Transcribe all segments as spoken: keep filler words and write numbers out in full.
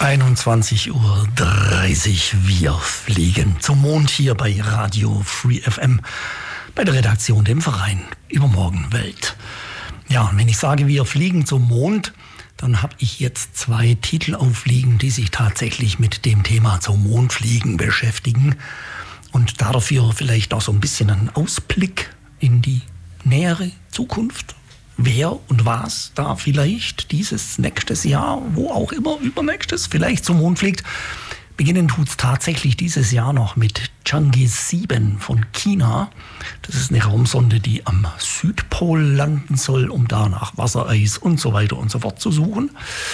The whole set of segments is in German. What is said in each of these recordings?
einundzwanzig Uhr dreißig. Wir fliegen zum Mond hier bei Radio Free F M, bei der Redaktion, dem Verein Übermorgen Welt. Ja, und wenn ich sage, wir fliegen zum Mond, dann habe ich jetzt zwei Titel aufliegen, die sich tatsächlich mit dem Thema zum Mondfliegen beschäftigen und dafür vielleicht auch so ein bisschen einen Ausblick in die nähere Zukunft. Wer und was da vielleicht dieses nächstes Jahr, wo auch immer übernächstes, vielleicht zum Mond fliegt. Beginnen tut es tatsächlich dieses Jahr noch mit Chang'e sieben von China. Das ist eine Raumsonde, die am Südpol landen soll, um da nach Wassereis und so weiter und so fort zu suchen.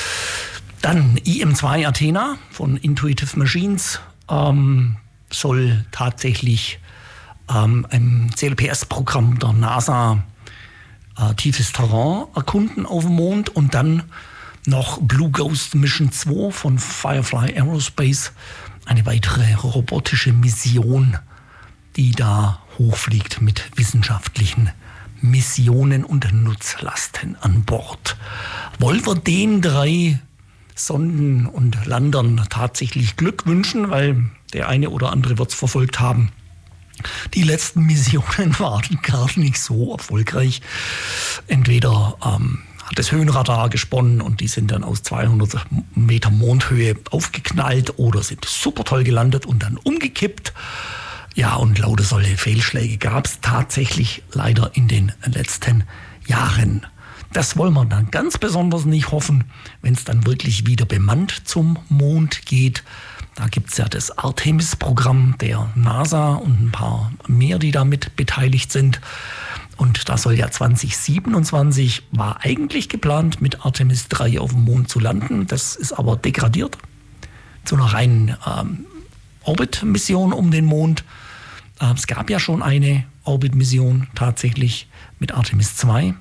Dann I M zwei Athena von Intuitive Machines ähm, soll tatsächlich ähm, ein C L P S-Programm der NASA Äh, tiefes Terrain erkunden auf dem Mond. Und dann noch Blue Ghost Mission zwei von Firefly Aerospace, eine weitere robotische Mission, die da hochfliegt mit wissenschaftlichen Missionen und Nutzlasten an Bord. Wollen wir den drei Sonden und Landern tatsächlich Glück wünschen, weil der eine oder andere wird es verfolgt haben. Die letzten Missionen waren gar nicht so erfolgreich. Entweder ähm, hat das Höhenradar gesponnen und die sind dann aus zweihundert Meter Mondhöhe aufgeknallt oder sind super toll gelandet und dann umgekippt. Ja, und lauter solche Fehlschläge gab es tatsächlich leider in den letzten Jahren. Das wollen wir dann ganz besonders nicht hoffen, wenn es dann wirklich wieder bemannt zum Mond geht. Da gibt es ja das Artemis-Programm der NASA und ein paar mehr, die damit beteiligt sind. Und da soll ja zwanzig siebenundzwanzig, war eigentlich geplant, mit Artemis drei auf dem Mond zu landen. Das ist aber degradiert zu einer reinen ähm, Orbit-Mission um den Mond. Äh, es gab ja schon eine Orbit-Mission tatsächlich mit Artemis zwei.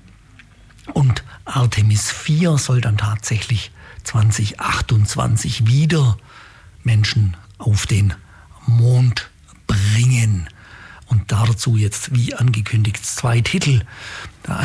Und Artemis vier soll dann tatsächlich zwanzig achtundzwanzig wieder Menschen auf den Mond bringen. Und dazu jetzt, wie angekündigt, zwei Titel. Der